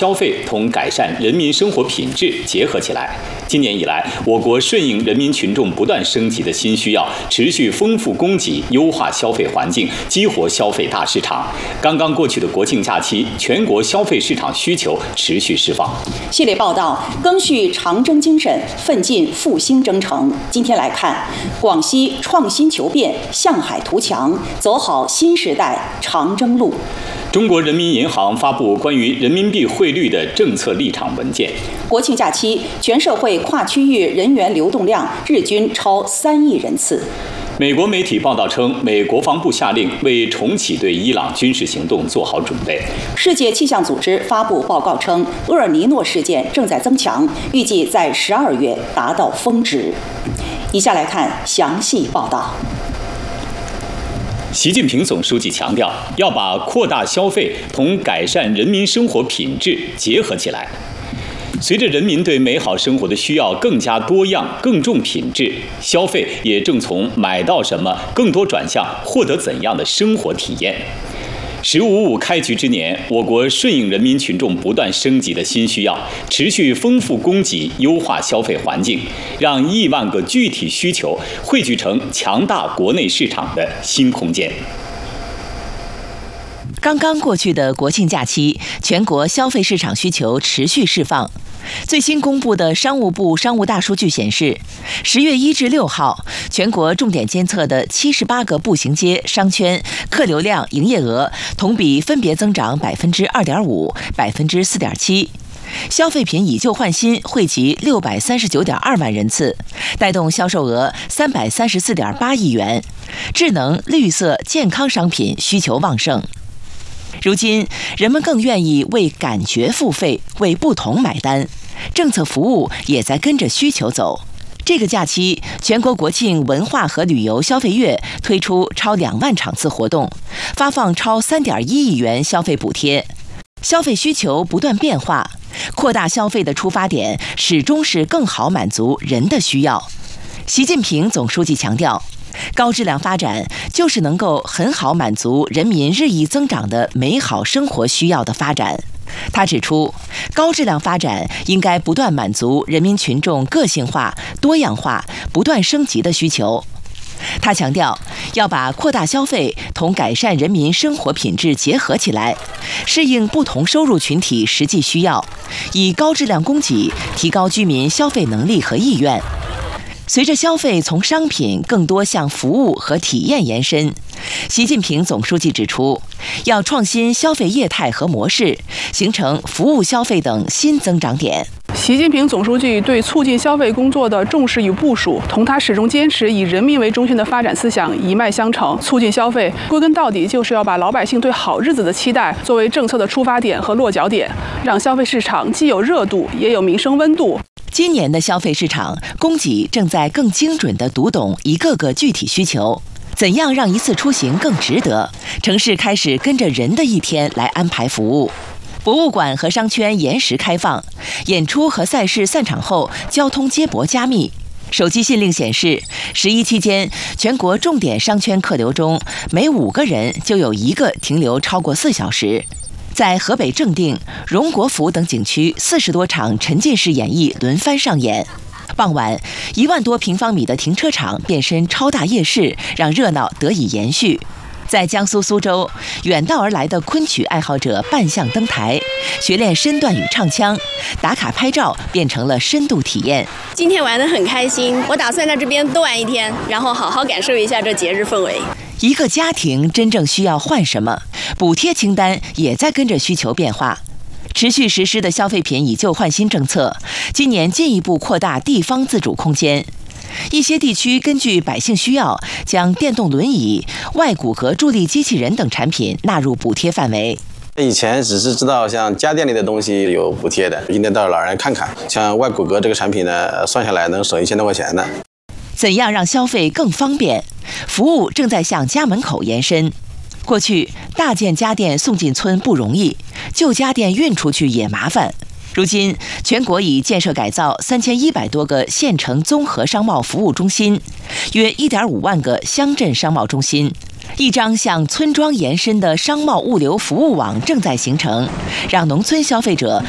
消费同改善人民生活品质结合起来。今年以来，我国顺应人民群众不断升级的新需要，持续丰富供给，优化消费环境，激活消费大市场。刚刚过去的国庆假期，全国消费市场需求持续释放。 系列报道赓续长征精神，奋进复兴征程。今天来看，广西创新求变，向海图强，走好新时代长征路。 中国人民银行发布关于人民币汇率的政策立场文件。 国庆假期，全社会跨区域人员流动量日均超3亿人次。 美国媒体报道称，美国防部下令为重启对伊朗军事行动做好准备。 世界气象组织发布报告称，厄尔尼诺事件正在增强，预计在12月达到峰值。以下来看详细报道。 习近平总书记强调，要把扩大消费同改善人民生活品质结合起来。随着人民对美好生活的需要更加多样、更重品质，消费也正从买到什么更多转向获得怎样的生活体验。“15.5”开局之年，我国顺应人民群众不断升级的新需要，持续丰富供给，优化消费环境，让亿万个具体需求汇聚成强大国内市场的新空间。 刚刚过去的国庆假期，全国消费市场需求持续释放。最新公布的商务部商务大数据显示，10月1至6号，全国重点监测的78个步行街、商圈客流量、营业额同比分别增长2.5%、4.7%。消费品以旧换新惠及639.2万人次，带动销售额334.8亿元。智能、绿色、健康商品需求旺盛。如今，人们更愿意为感觉付费，为不同买单，政策服务也在跟着需求走。这个假期，全国国庆文化和旅游消费月推出超2万场次活动，发放超3.1亿元消费补贴。消费需求不断变化，扩大消费的出发点始终是更好满足人的需要。习近平总书记强调，高质量发展就是能够很好满足人民日益增长的美好生活需要的发展。他指出，高质量发展应该不断满足人民群众个性化、多样化、不断升级的需求。他强调，要把扩大消费同改善人民生活品质结合起来，适应不同收入群体实际需要，以高质量供给提高居民消费能力和意愿。随着消费从商品更多向服务和体验延伸，习近平总书记指出，要创新消费业态和模式，形成服务消费等新增长点。 习近平总书记对促进消费工作的重视与部署，同他始终坚持以人民为中心的发展思想一脉相承。促进消费，归根到底就是要把老百姓对好日子的期待作为政策的出发点和落脚点，让消费市场既有热度，也有民生温度。 今年的消费市场供给正在更精准地读懂一个个具体需求，怎样让一次出行更值得？城市开始跟着人的一天来安排服务。博物馆和商圈延时开放，演出和赛事散场后，交通接驳加密。手机信令显示，11期间，全国重点商圈客流中，每5个人就有1个停留超过4小时。在河北正定、荣国府等景区，40多场沉浸式演绎轮番上演。傍晚，1万多平方米的停车场变身超大夜市，让热闹得以延续。在江苏苏州，远道而来的昆曲爱好者扮相登台，学练身段与唱腔，打卡拍照变成了深度体验。 今天玩得很开心，我打算在这边多玩1天，然后好好感受一下这节日氛围。 一个家庭真正需要换什么，补贴清单也在跟着需求变化。持续实施的消费品以旧换新政策，今年进一步扩大地方自主空间。一些地区根据百姓需要，将电动轮椅、外骨骼助力机器人等产品纳入补贴范围。 以前只是知道像家电类的东西有补贴的，今天到老人看看，像外骨骼这个产品呢，算下来能省1000多块钱呢。 怎样让消费更方便？服务正在向家门口延伸。过去大件家电送进村不容易，旧家电运出去也麻烦。如今，全国已建设改造3100多个县城综合商贸服务中心，约1.5万个乡镇商贸中心。一张向村庄延伸的商贸物流服务网正在形成，让农村消费者